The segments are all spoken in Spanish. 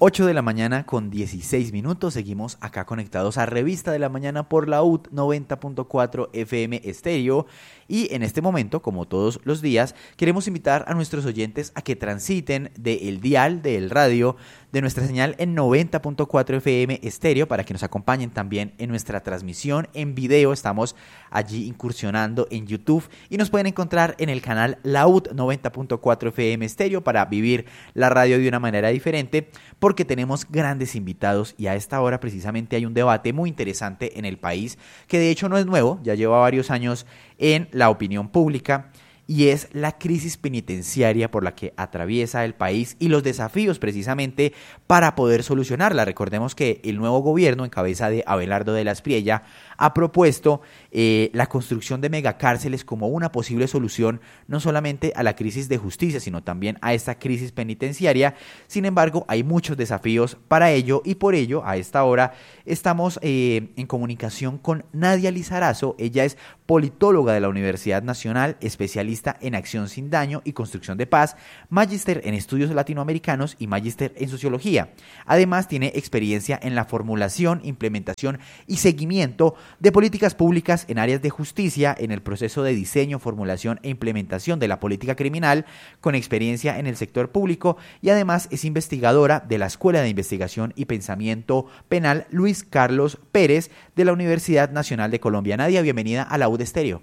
8 de la mañana con 16 minutos. Seguimos acá conectados a Revista de la Mañana por la UT 90.4 FM Estéreo. Y en este momento, como todos los días, queremos invitar a nuestros oyentes a que transiten del dial, del radio, de nuestra señal en 90.4 FM Estéreo para que nos acompañen también en nuestra transmisión en video. Estamos allí incursionando en YouTube y nos pueden encontrar en el canal Laud 90.4 FM Estéreo para vivir la radio de una manera diferente, porque tenemos grandes invitados y a esta hora precisamente hay un debate muy interesante en el país que de hecho no es nuevo, ya lleva varios años en la opinión pública, y es la crisis penitenciaria por la que atraviesa el país y los desafíos precisamente para poder solucionarla. Recordemos que el nuevo gobierno, en cabeza de Abelardo de la Espriella, ha propuesto la construcción de megacárceles como una posible solución no solamente a la crisis de justicia, sino también a esta crisis penitenciaria. Sin embargo, hay muchos desafíos para ello y por ello, a esta hora, estamos en comunicación con Nadia Lizarazo. Ella es politóloga de la Universidad Nacional, especialista en acción sin daño y construcción de paz, magíster en estudios latinoamericanos y magíster en sociología. Además, tiene experiencia en la formulación, implementación y seguimiento de políticas públicas en áreas de justicia, en el proceso de diseño, formulación e implementación de la política criminal, con experiencia en el sector público, y además es investigadora de la Escuela de Investigación y Pensamiento Penal Luis Carlos Pérez de la Universidad Nacional de Colombia. Nadia, bienvenida a la UD Estéreo.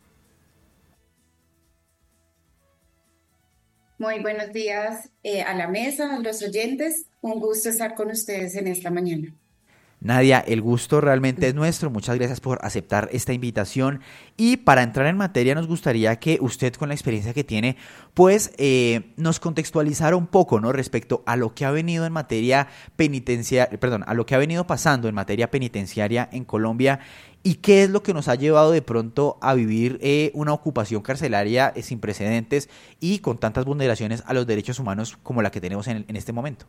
Muy buenos días a la mesa, a los oyentes. Un gusto estar con ustedes en esta mañana. Nadia, el gusto realmente es nuestro. Muchas gracias por aceptar esta invitación. Y para entrar en materia, nos gustaría que usted, con la experiencia que tiene, pues nos contextualizara un poco, ¿no?, respecto a lo que ha venido en materia penitenciaria, perdón, a lo que ha venido pasando en materia penitenciaria en Colombia, y qué es lo que nos ha llevado de pronto a vivir una ocupación carcelaria sin precedentes y con tantas vulneraciones a los derechos humanos como la que tenemos en este momento.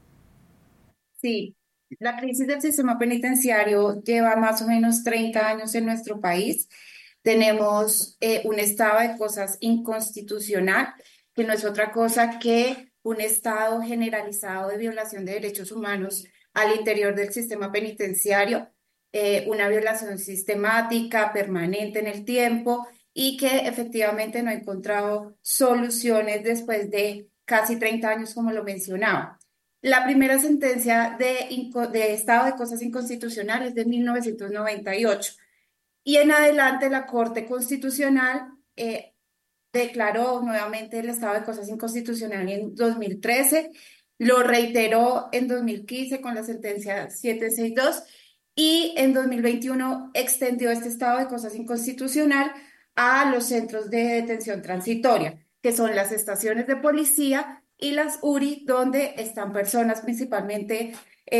Sí, la crisis del sistema penitenciario lleva más o menos 30 años en nuestro país. Tenemos un estado de cosas inconstitucional, que no es otra cosa que un estado generalizado de violación de derechos humanos al interior del sistema penitenciario, una violación sistemática, permanente en el tiempo y que efectivamente no ha encontrado soluciones después de casi 30 años, como lo mencionaba. La primera sentencia de estado de cosas inconstitucionales es de 1998 y en adelante la Corte Constitucional declaró nuevamente el estado de cosas inconstitucional en 2013, lo reiteró en 2015 con la sentencia 762 y en 2021 extendió este estado de cosas inconstitucional a los centros de detención transitoria, que son las estaciones de policía y las URI, donde están personas principalmente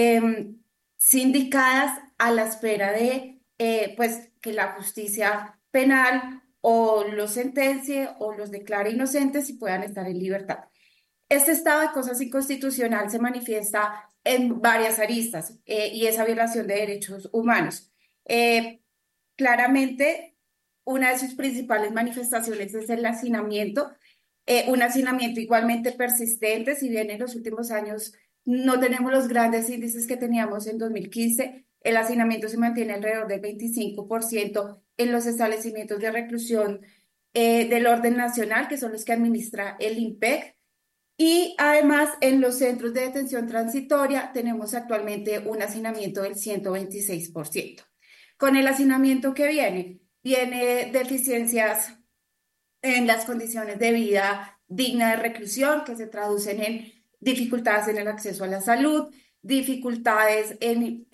sindicadas a la espera de pues, que la justicia penal o los sentencie o los declare inocentes y puedan estar en libertad. Este estado de cosas inconstitucional se manifiesta en varias aristas y esa violación de derechos humanos. Eh, Claramente, una de sus principales manifestaciones es el hacinamiento, un hacinamiento igualmente persistente, si bien en los últimos años no tenemos los grandes índices que teníamos en 2015, el hacinamiento se mantiene alrededor del 25% en los establecimientos de reclusión del orden nacional, que son los que administra el INPEC. Y además, en los centros de detención transitoria tenemos actualmente un hacinamiento del 126%. Con el hacinamiento que viene deficiencias en las condiciones de vida digna de reclusión, que se traducen en dificultades en el acceso a la salud, dificultades en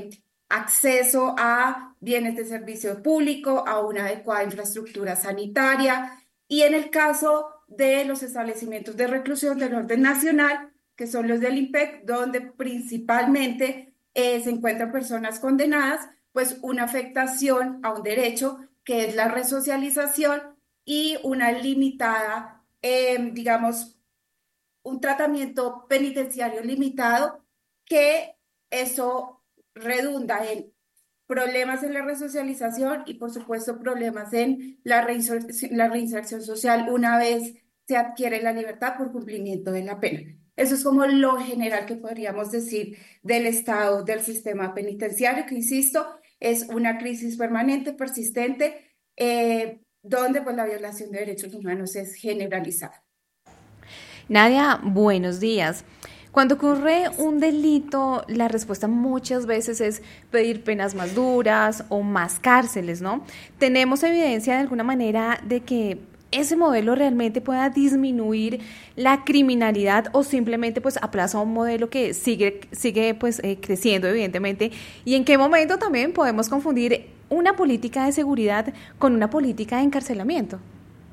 acceso a bienes de servicio público, a una adecuada infraestructura sanitaria, y en el caso de los establecimientos de reclusión del orden nacional, que son los del INPEC, donde principalmente se encuentran personas condenadas, pues una afectación a un derecho que es la resocialización y una limitada, digamos, un tratamiento penitenciario limitado, que eso redunda en problemas en la resocialización y, por supuesto, problemas en la reinserción social una vez se adquiere la libertad por cumplimiento de la pena. Eso es como lo general que podríamos decir del estado del sistema penitenciario, que insisto, es una crisis permanente, persistente, donde pues la violación de derechos humanos es generalizada. Nadia, buenos días. Cuando ocurre un delito, la respuesta muchas veces es pedir penas más duras o más cárceles, ¿no? ¿Tenemos evidencia de alguna manera de que ese modelo realmente pueda disminuir la criminalidad o simplemente pues aplaza un modelo que sigue pues creciendo evidentemente? ¿Y en qué momento también podemos confundir una política de seguridad con una política de encarcelamiento?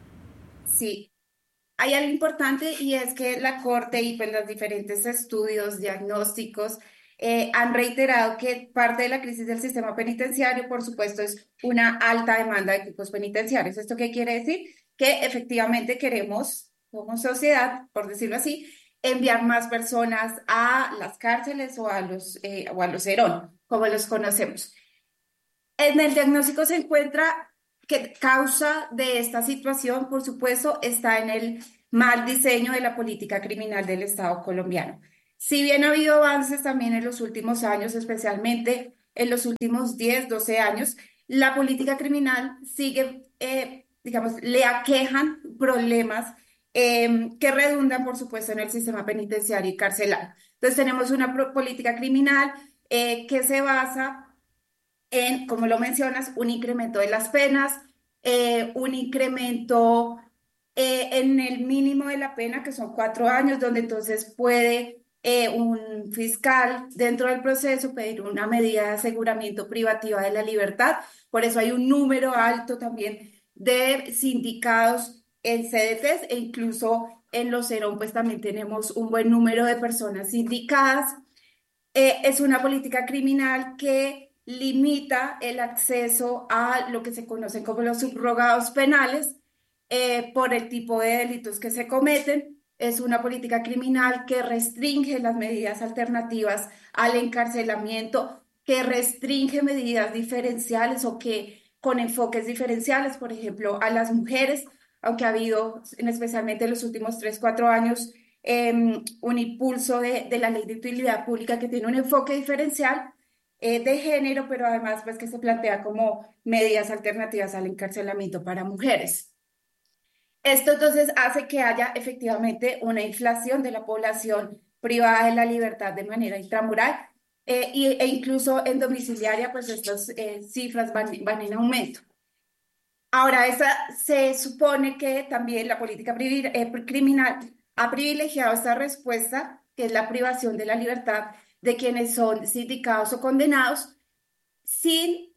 Sí, hay algo importante y es que la Corte y pues los diferentes estudios diagnósticos han reiterado que parte de la crisis del sistema penitenciario, por supuesto, es una alta demanda de cupos penitenciarios. ¿Esto qué quiere decir? Que efectivamente queremos, como sociedad, por decirlo así, enviar más personas a las cárceles o a los ERON, como los conocemos. En el diagnóstico se encuentra que causa de esta situación, por supuesto, está en el mal diseño de la política criminal del Estado colombiano. Si bien ha habido avances también en los últimos años, especialmente en los últimos 10, 12 años, la política criminal sigue, digamos, le aquejan problemas que redundan, por supuesto, en el sistema penitenciario y carcelario. Entonces tenemos una política criminal que se basa en, como lo mencionas, un incremento de las penas, un incremento en el mínimo de la pena, que son 4 años, donde entonces puede un fiscal dentro del proceso pedir una medida de aseguramiento privativa de la libertad. Por eso hay un número alto también de sindicados en CDTs e incluso en los CERON, pues también tenemos un buen número de personas sindicadas. Es una política criminal que limita el acceso a lo que se conocen como los subrogados penales por el tipo de delitos que se cometen. Es una política criminal que restringe las medidas alternativas al encarcelamiento, que restringe medidas diferenciales o que con enfoques diferenciales, por ejemplo, a las mujeres, aunque ha habido, especialmente en los últimos 3, 4 años, un impulso de la ley de utilidad pública que tiene un enfoque diferencial de género, pero además pues que se plantea como medidas alternativas al encarcelamiento para mujeres. Esto entonces hace que haya efectivamente una inflación de la población privada de la libertad de manera intramural e incluso en domiciliaria, pues estas cifras van en aumento. Ahora, esa, se supone que también la política criminal ha privilegiado esta respuesta, que es la privación de la libertad de quienes son sindicados o condenados, sin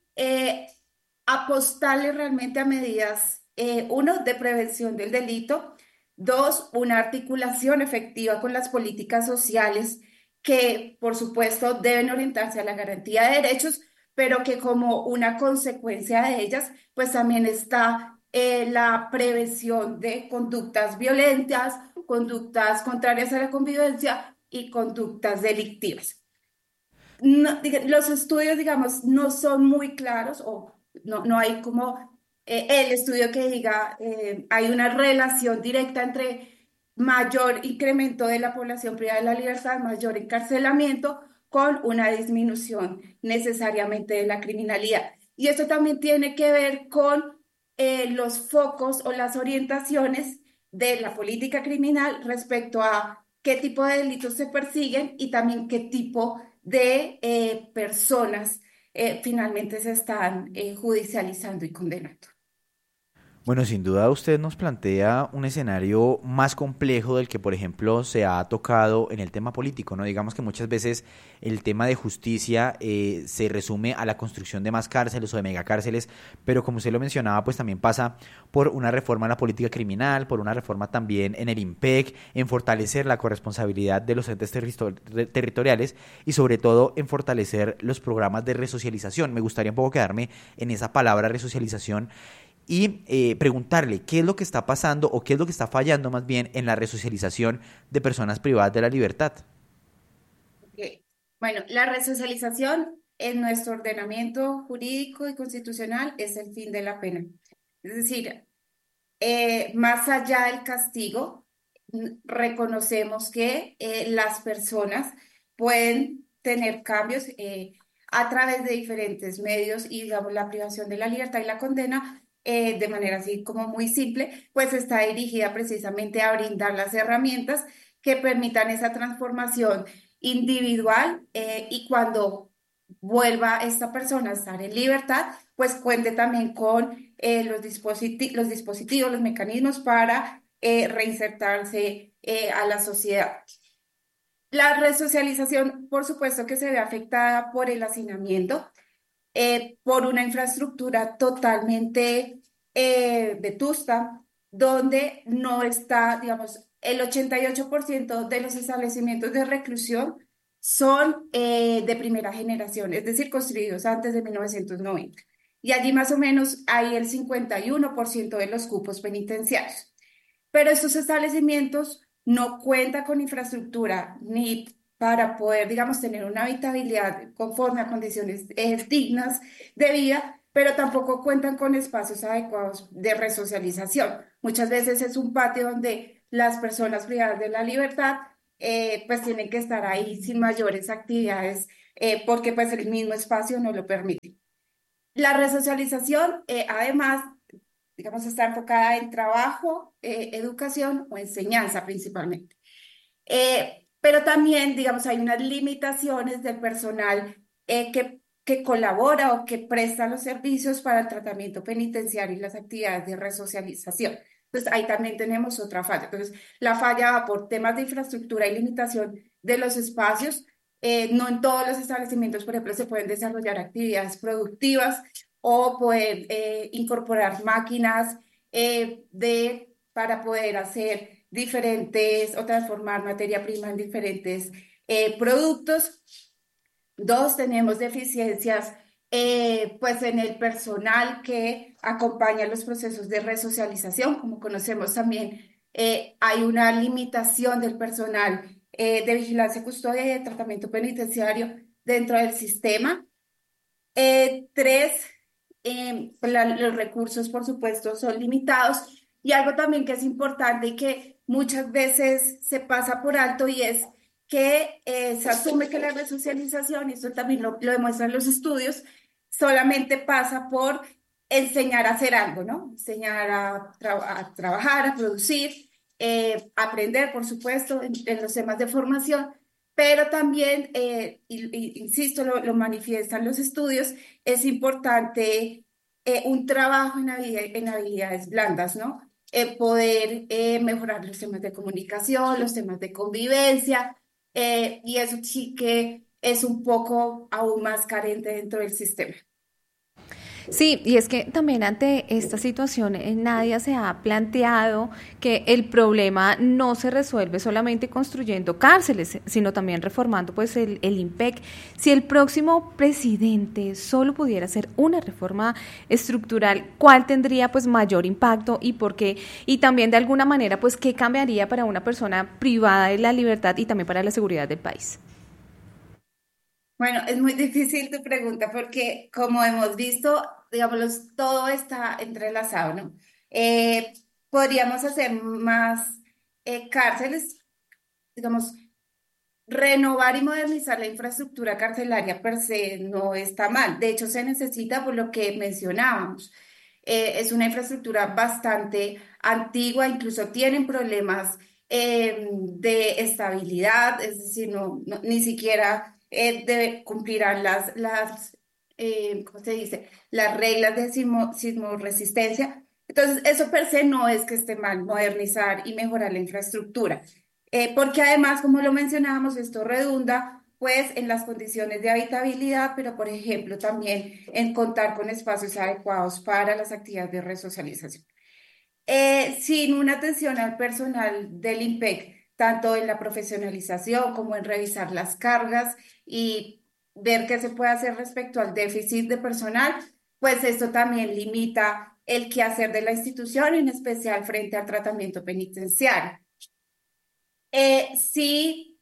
apostarle realmente a medidas, uno, de prevención del delito, dos, una articulación efectiva con las políticas sociales que, por supuesto, deben orientarse a la garantía de derechos, pero que como una consecuencia de ellas, pues también está la prevención de conductas violentas, conductas contrarias a la convivencia y conductas delictivas. No, los estudios, digamos, no son muy claros o no hay como el estudio que diga hay una relación directa entre mayor incremento de la población privada de la libertad, mayor encarcelamiento con una disminución necesariamente de la criminalidad. Y esto también tiene que ver con los focos o las orientaciones de la política criminal respecto a qué tipo de delitos se persiguen y también qué tipo de personas finalmente se están judicializando y condenando. Bueno, sin duda usted nos plantea un escenario más complejo del que, por ejemplo, se ha tocado en el tema político, ¿no? Digamos que muchas veces el tema de justicia se resume a la construcción de más cárceles o de megacárceles, pero como usted lo mencionaba, pues también pasa por una reforma en la política criminal, por una reforma también en el IMPEC, en fortalecer la corresponsabilidad de los entes territoriales y sobre todo en fortalecer los programas de resocialización. Me gustaría un poco quedarme en esa palabra resocialización y preguntarle qué es lo que está pasando o qué es lo que está fallando más bien en la resocialización de personas privadas de la libertad. Ok. Bueno, la resocialización en nuestro ordenamiento jurídico y constitucional es el fin de la pena. Es decir, más allá del castigo, reconocemos que las personas pueden tener cambios a través de diferentes medios y, digamos, la privación de la libertad y la condena, de manera así como muy simple, pues está dirigida precisamente a brindar las herramientas que permitan esa transformación individual y cuando vuelva esta persona a estar en libertad, pues cuente también con los dispositivos, los mecanismos para reinsertarse a la sociedad. La resocialización, por supuesto que se ve afectada por el hacinamiento, por una infraestructura totalmente vetusta, donde no está, digamos, el 88% de los establecimientos de reclusión son de primera generación, es decir, construidos antes de 1990. Y allí más o menos hay el 51% de los cupos penitenciarios. Pero estos establecimientos no cuentan con infraestructura ni para poder, digamos, tener una habitabilidad conforme a condiciones dignas de vida, pero tampoco cuentan con espacios adecuados de resocialización. Muchas veces es un patio donde las personas privadas de la libertad pues tienen que estar ahí sin mayores actividades porque pues el mismo espacio no lo permite. La resocialización, además, digamos, está enfocada en trabajo, educación o enseñanza principalmente. Pero también, digamos, hay unas limitaciones del personal que colabora o que presta los servicios para el tratamiento penitenciario y las actividades de resocialización. Entonces, ahí también tenemos otra falla. Entonces, la falla va por temas de infraestructura y limitación de los espacios. No en todos los establecimientos, por ejemplo, se pueden desarrollar actividades productivas o poder incorporar máquinas para poder hacer diferentes o transformar materia prima en diferentes productos. Dos, tenemos deficiencias pues en el personal que acompaña los procesos de resocialización. Como conocemos también, hay una limitación del personal de vigilancia, custodia y de tratamiento penitenciario dentro del sistema. Tres, los recursos, por supuesto, son limitados. Y algo también que es importante y que muchas veces se pasa por alto y es que se asume que la resocialización, y esto también lo demuestran los estudios, solamente pasa por enseñar a hacer algo, ¿no? Enseñar a trabajar, a producir, aprender, por supuesto, en los temas de formación, pero también, insisto, lo manifiestan los estudios, es importante un trabajo en habilidades blandas, ¿no? Poder mejorar los temas de comunicación, los temas de convivencia, y eso sí que es un poco aún más carente dentro del sistema. Sí, y es que también ante esta situación Nadia se ha planteado que el problema no se resuelve solamente construyendo cárceles, sino también reformando pues el IMPEC. Si el próximo presidente solo pudiera hacer una reforma estructural, ¿cuál tendría pues mayor impacto y por qué? Y también de alguna manera pues ¿qué cambiaría para una persona privada de la libertad y también para la seguridad del país? Bueno, es muy difícil tu pregunta porque como hemos visto, digamos, todo está entrelazado, ¿no? Eh, Podríamos hacer más cárceles, digamos, renovar y modernizar la infraestructura carcelaria per se no está mal. De hecho, se necesita por lo que mencionábamos. Es una infraestructura bastante antigua, incluso tienen problemas de estabilidad, es decir, ni siquiera cumplirán ¿cómo se dice? Las reglas de sismoresistencia. Entonces, eso per se no es que esté mal modernizar y mejorar la infraestructura. Porque además, como lo mencionábamos, esto redunda pues en las condiciones de habitabilidad, pero por ejemplo también en contar con espacios adecuados para las actividades de resocialización. Sin una atención al personal del IMPEC, tanto en la profesionalización como en revisar las cargas y ver qué se puede hacer respecto al déficit de personal, pues esto también limita el quehacer de la institución, en especial frente al tratamiento penitenciario. Si,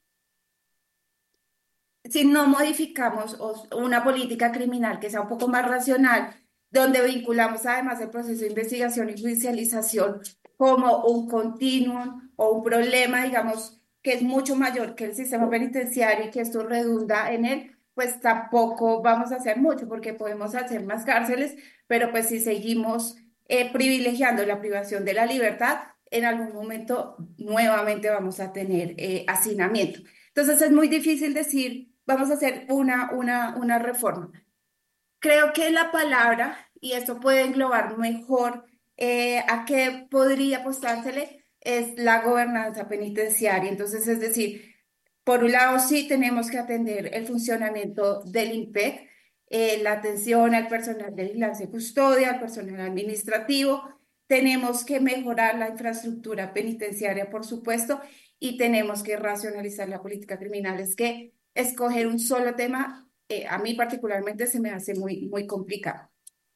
si no modificamos una política criminal que sea un poco más racional, donde vinculamos además el proceso de investigación y judicialización como un continuum o un problema, digamos, que es mucho mayor que el sistema penitenciario y que esto redunda en él, pues tampoco vamos a hacer mucho porque podemos hacer más cárceles, pero pues si seguimos privilegiando la privación de la libertad, en algún momento nuevamente vamos a tener hacinamiento. Entonces es muy difícil decir, vamos a hacer una reforma. Creo que la palabra, y esto puede englobar mejor a qué podría apostársele, es la gobernanza penitenciaria. Entonces, es decir, por un lado, sí tenemos que atender el funcionamiento del INPEC, la atención al personal de vigilancia y custodia, al personal administrativo. Tenemos que mejorar la infraestructura penitenciaria, por supuesto, y tenemos que racionalizar la política criminal. Es que escoger un solo tema, a mí particularmente se me hace muy complicado.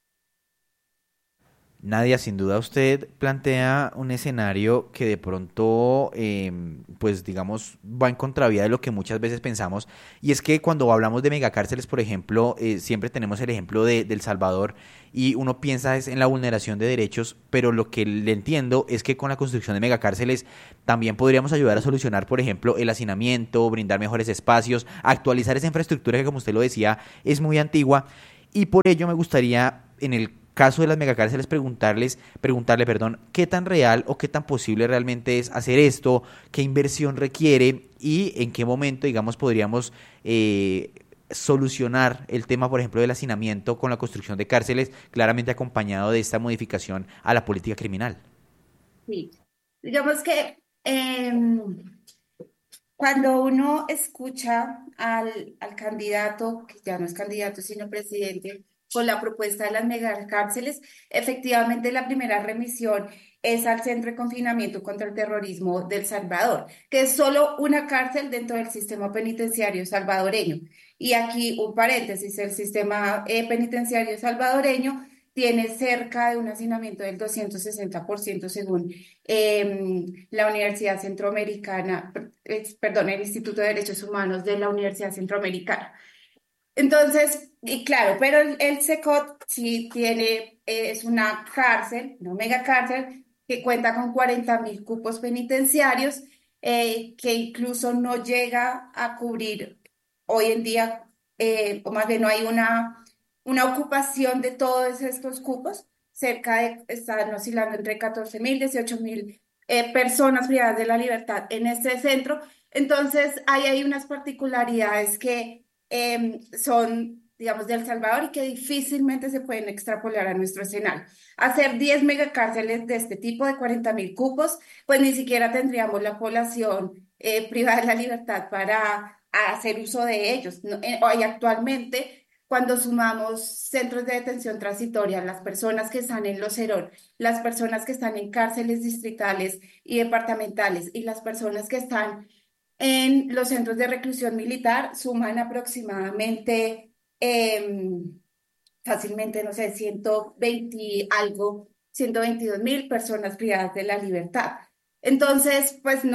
Nadia, sin duda usted plantea un escenario que de pronto, pues digamos, va en contravía de lo que muchas veces pensamos. Y es que cuando hablamos de megacárceles, por ejemplo, siempre tenemos el ejemplo de El Salvador y uno piensa es en la vulneración de derechos, pero lo que le entiendo es que con la construcción de megacárceles también podríamos ayudar a solucionar, por ejemplo, el hacinamiento, brindar mejores espacios, actualizar esa infraestructura que, como usted lo decía, es muy antigua. Y por ello me gustaría, en el caso de las megacárceles, preguntarle, perdón, qué tan real o qué tan posible realmente es hacer esto, qué inversión requiere y en qué momento, digamos, podríamos solucionar el tema, por ejemplo, del hacinamiento con la construcción de cárceles, claramente acompañado de esta modificación a la política criminal. Sí. Digamos que cuando uno escucha al candidato, que ya no es candidato, sino presidente, con la propuesta de las megacárceles, efectivamente la primera remisión es al Centro de Confinamiento contra el Terrorismo del Salvador, que es solo una cárcel dentro del sistema penitenciario salvadoreño. Y aquí un paréntesis, el sistema penitenciario salvadoreño tiene cerca de un hacinamiento del 260% según la Universidad Centroamericana, perdón, el Instituto de Derechos Humanos de la Universidad Centroamericana. Entonces, y claro, pero el SECOT sí tiene, es una cárcel, una mega cárcel, que cuenta con 40.000 cupos penitenciarios, que incluso no llega a cubrir hoy en día, o más bien no hay una ocupación de todos estos cupos, cerca de, están oscilando entre 14.000, 18.000 personas privadas de la libertad en este centro. Entonces, hay unas particularidades que son, digamos, de El Salvador y que difícilmente se pueden extrapolar a nuestro escenario. Hacer 10 megacárceles de este tipo de 40.000 cupos, pues ni siquiera tendríamos la población privada de la libertad para hacer uso de ellos. Hoy actualmente, cuando sumamos centros de detención transitoria, las personas que están en los CERON, las personas que están en cárceles distritales y departamentales y las personas que están en los centros de reclusión militar suman aproximadamente fácilmente, no sé, 120 algo, 122.000 personas privadas de la libertad. Entonces, pues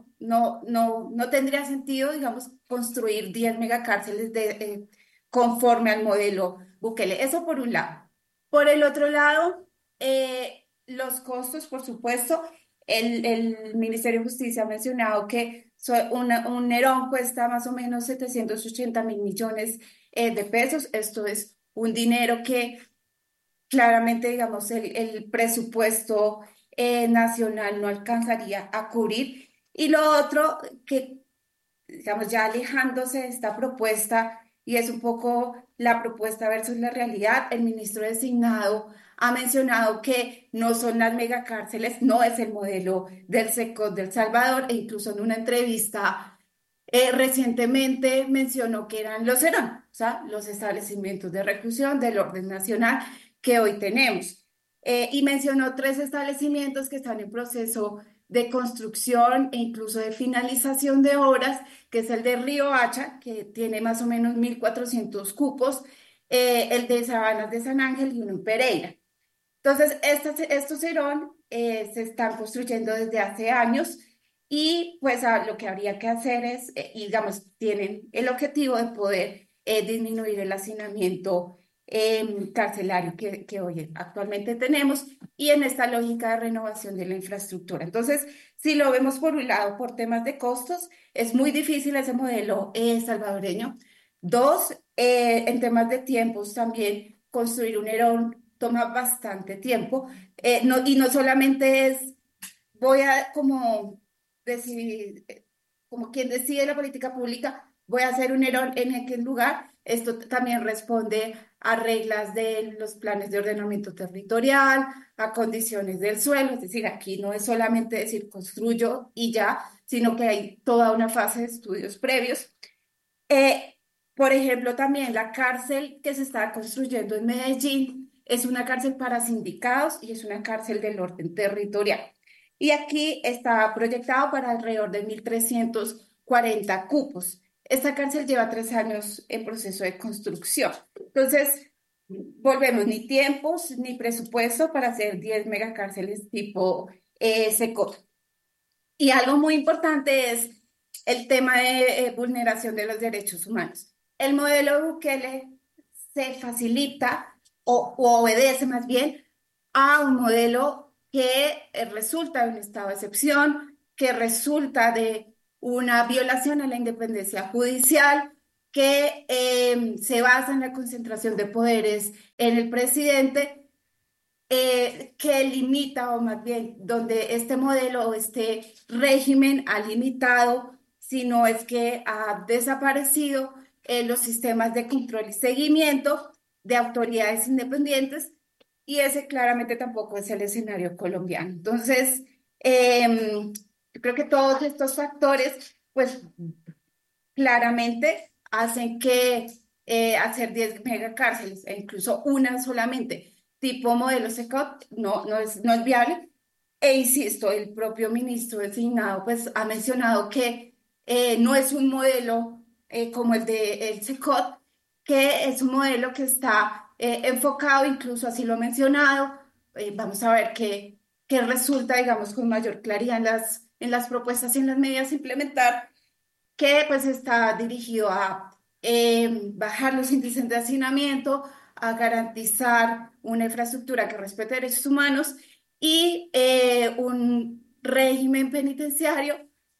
no tendría sentido, digamos, construir 10 megacárceles conforme al modelo Bukele. Eso por un lado. Por el otro lado, los costos, por supuesto, el Ministerio de Justicia ha mencionado que un Nerón cuesta más o menos 780.000 millones de pesos. Esto es un dinero que claramente, digamos, el presupuesto nacional no alcanzaría a cubrir. Y lo otro, que digamos, ya alejándose de esta propuesta, y es un poco la propuesta versus la realidad, el ministro designado ha mencionado que no son las megacárceles, no es el modelo del SECOT del Salvador, e incluso en una entrevista recientemente mencionó que eran los CERAN, o sea, los establecimientos de reclusión del orden nacional que hoy tenemos. Y mencionó tres establecimientos que están en proceso de construcción e incluso de finalización de obras, que es el de Río Hacha, que tiene más o menos 1.400 cupos, el de Sabanas de San Ángel y uno en Pereira. Entonces, estos Cerón se están construyendo desde hace años y pues lo que habría que hacer es, y digamos, tienen el objetivo de poder disminuir el hacinamiento carcelario que hoy actualmente tenemos y en esta lógica de renovación de la infraestructura. Entonces, si lo vemos por un lado, por temas de costos, es muy difícil ese modelo salvadoreño. Dos, en temas de tiempos también, construir un Herón toma bastante tiempo. Y no solamente es, voy a como decidir, como quien decide la política pública, voy a hacer un Herón en aquel lugar. Esto también responde a reglas de los planes de ordenamiento territorial, a condiciones del suelo. Es decir, aquí no es solamente decir construyo y ya, sino que hay toda una fase de estudios previos. Eh, por ejemplo, también la cárcel que se está construyendo en Medellín es una cárcel para sindicados y es una cárcel del orden territorial. Y aquí está proyectado para alrededor de 1.340 cupos. Esta cárcel lleva 3 años en proceso de construcción. Entonces, volvemos, ni tiempos ni presupuesto para hacer 10 megacárceles tipo Secot. Y algo muy importante es el tema de vulneración de los derechos humanos. El modelo Bukele se facilita o obedece más bien a un modelo que resulta de un estado de excepción, que resulta de una violación a la independencia judicial, que se basa en la concentración de poderes en el presidente, que limita, o más bien, donde este modelo o este régimen ha limitado, sino es que ha desaparecido los sistemas de control y seguimiento de autoridades independientes, y ese claramente tampoco es el escenario colombiano. Entonces, yo creo que todos estos factores, pues claramente hacen que hacer 10 megacárceles, e incluso una solamente, tipo modelo SECOT, no es viable. E insisto, el propio ministro designado pues, ha mencionado que no es un modelo como el de el SECOT, que es un modelo que está enfocado, incluso así lo ha mencionado. Vamos a ver qué resulta, digamos, con mayor claridad en las propuestas y en las medidas a implementar, que pues está dirigido a bajar los índices de hacinamiento, a garantizar una infraestructura que respete derechos humanos y un régimen penitenciario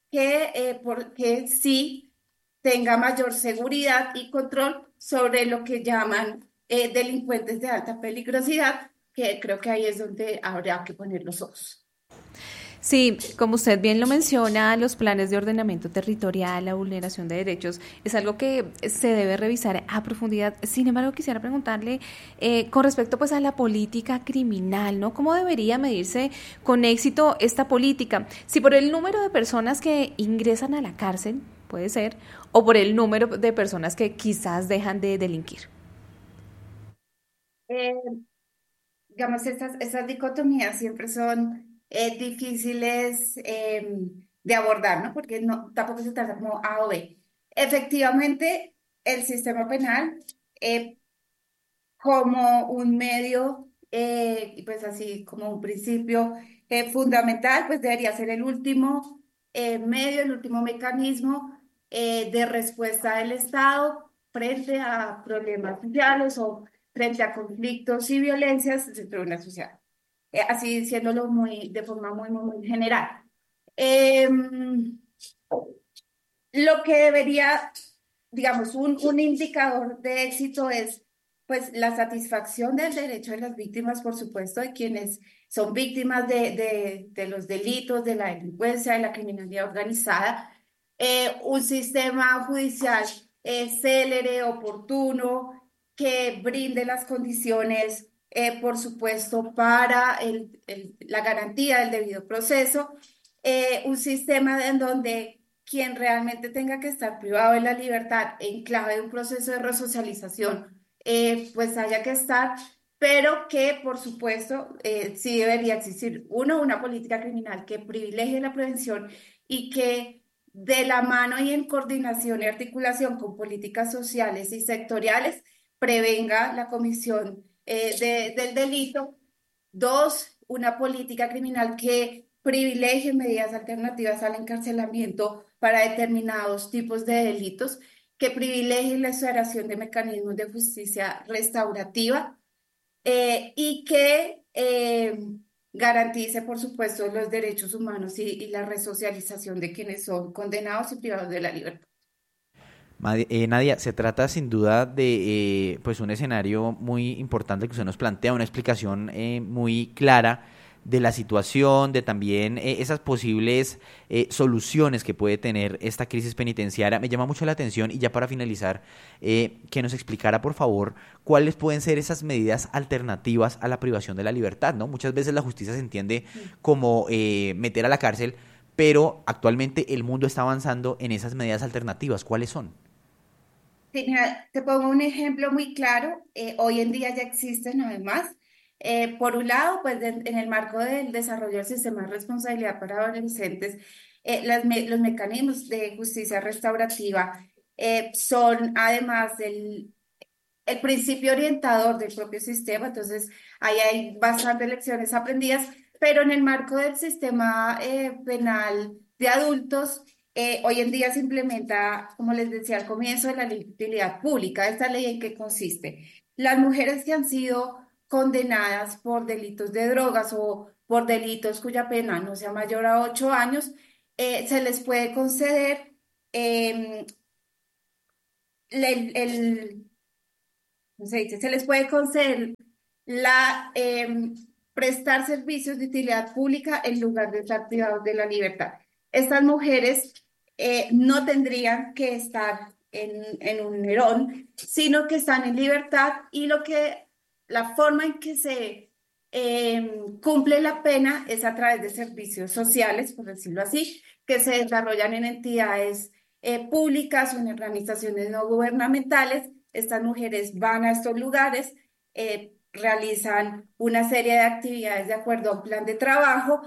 que sí tenga mayor seguridad y control sobre lo que llaman delincuentes de alta peligrosidad, que creo que ahí es donde habrá que poner los ojos. Sí, como usted bien lo menciona, los planes de ordenamiento territorial, la vulneración de derechos, es algo que se debe revisar a profundidad. Sin embargo, quisiera preguntarle con respecto pues a la política criminal, ¿no? ¿Cómo debería medirse con éxito esta política? Si por el número de personas que ingresan a la cárcel, puede ser, o por el número de personas que quizás dejan de delinquir. Eh, digamos, estas dicotomías siempre son difíciles de abordar, ¿no? Porque no, tampoco se trata como A o B. Efectivamente, el sistema penal como un medio, y pues así como un principio fundamental, pues debería ser el último medio, el último mecanismo de respuesta del Estado frente a problemas sociales o frente a conflictos y violencias dentro de una sociedad. Así diciéndolo de forma muy general. Em, lo que debería, digamos, un indicador de éxito es pues la satisfacción del derecho de las víctimas, por supuesto, de quienes son víctimas de los delitos, de la delincuencia, de la criminalidad organizada, un sistema judicial célere, oportuno, que brinde las condiciones, por supuesto, para la garantía del debido proceso, un sistema en donde quien realmente tenga que estar privado de la libertad en clave de un proceso de resocialización, pues haya que estar, pero que por supuesto sí debería existir, uno, una política criminal que privilegie la prevención y que de la mano y en coordinación y articulación con políticas sociales y sectoriales prevenga la comisión del delito. Dos, una política criminal que privilegie medidas alternativas al encarcelamiento para determinados tipos de delitos, que privilegie la exploración de mecanismos de justicia restaurativa, y que garantice, por supuesto, los derechos humanos y la resocialización de quienes son condenados y privados de la libertad. Nadia, se trata sin duda de pues un escenario muy importante que usted nos plantea, una explicación muy clara de la situación, de también esas posibles soluciones que puede tener esta crisis penitenciaria. Me llama mucho la atención y ya para finalizar, que nos explicara por favor cuáles pueden ser esas medidas alternativas a la privación de la libertad, ¿no? Muchas veces la justicia se entiende como meter a la cárcel, pero actualmente el mundo está avanzando en esas medidas alternativas. ¿Cuáles son? Sí, mira, te pongo un ejemplo muy claro. Hoy en día ya existen además. Por un lado, pues en el marco del desarrollo del sistema de responsabilidad para adolescentes, los mecanismos de justicia restaurativa son además el principio orientador del propio sistema. Entonces, ahí hay bastantes lecciones aprendidas, pero en el marco del sistema penal de adultos, hoy en día se implementa, como les decía al comienzo, de la ley de utilidad pública. ¿Esta ley en qué consiste? Las mujeres que han sido condenadas por delitos de drogas o por delitos cuya pena no sea mayor a 8 años, se les puede conceder em, el, ¿cómo se dice? Se les puede conceder la prestar servicios de utilidad pública en lugar de estar privados de la libertad. Estas mujeres no tendrían que estar en un herón, sino que están en libertad y la forma en que se cumple la pena es a través de servicios sociales, por decirlo así, que se desarrollan en entidades públicas o en organizaciones no gubernamentales. Estas mujeres van a estos lugares, realizan una serie de actividades de acuerdo a un plan de trabajo,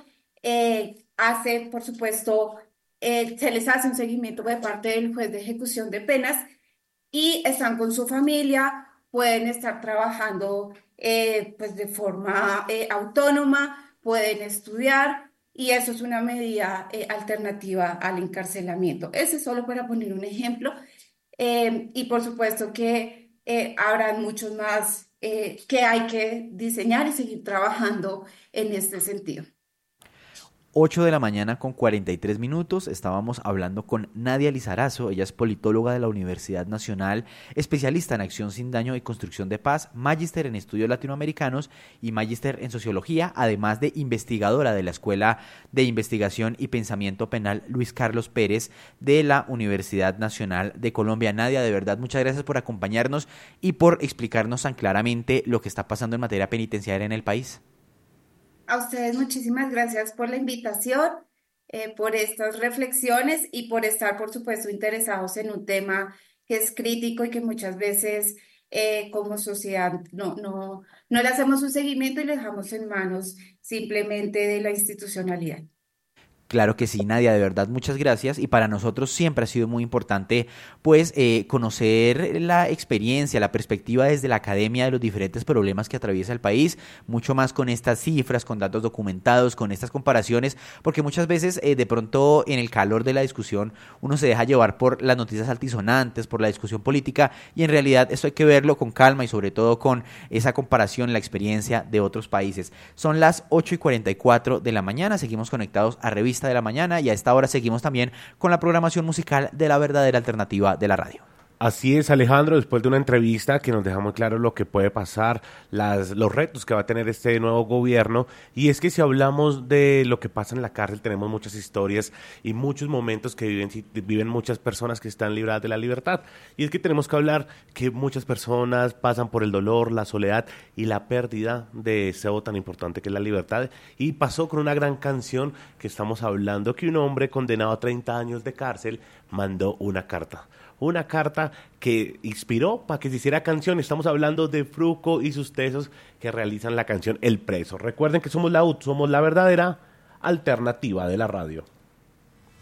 por supuesto, se les hace un seguimiento de parte del juez de ejecución de penas y están con su familia, pueden estar trabajando pues de forma autónoma, pueden estudiar y eso es una medida alternativa al encarcelamiento. Ese es solo para poner un ejemplo. Y por supuesto que habrán muchos más que hay que diseñar y seguir trabajando en este sentido. 8 de la mañana con 43 minutos, estábamos hablando con Nadia Lizarazo, ella es politóloga de la Universidad Nacional, especialista en acción sin daño y construcción de paz, magíster en estudios latinoamericanos y magíster en sociología, además de investigadora de la Escuela de Investigación y Pensamiento Penal Luis Carlos Pérez de la Universidad Nacional de Colombia. Nadia, de verdad, muchas gracias por acompañarnos y por explicarnos tan claramente lo que está pasando en materia penitenciaria en el país. A ustedes muchísimas gracias por la invitación, por estas reflexiones y por estar, por supuesto, interesados en un tema que es crítico y que muchas veces como sociedad no le hacemos un seguimiento y lo dejamos en manos simplemente de la institucionalidad. Claro que sí, Nadia, de verdad, muchas gracias. Y para nosotros siempre ha sido muy importante, pues, conocer la experiencia, la perspectiva desde la academia de los diferentes problemas que atraviesa el país, mucho más con estas cifras, con datos documentados, con estas comparaciones, porque muchas veces, de pronto, en el calor de la discusión, uno se deja llevar por las noticias altisonantes, por la discusión política, y en realidad esto hay que verlo con calma y sobre todo con esa comparación, la experiencia de otros países. Son las 8:44 de la mañana, seguimos conectados a Revista de la Mañana y a esta hora seguimos también con la programación musical de la verdadera alternativa de la radio. Así es, Alejandro, después de una entrevista que nos deja muy claro lo que puede pasar, los retos que va a tener este nuevo gobierno, y es que si hablamos de lo que pasa en la cárcel, tenemos muchas historias y muchos momentos que viven muchas personas que están libradas de la libertad, y es que tenemos que hablar que muchas personas pasan por el dolor, la soledad y la pérdida de eso tan importante que es la libertad, y pasó con una gran canción que estamos hablando, que un hombre condenado a 30 años de cárcel mandó una carta que inspiró para que se hiciera canción. Estamos hablando de Fruco y sus tesos que realizan la canción El Preso. Recuerden que somos la UT, somos la verdadera alternativa de la radio.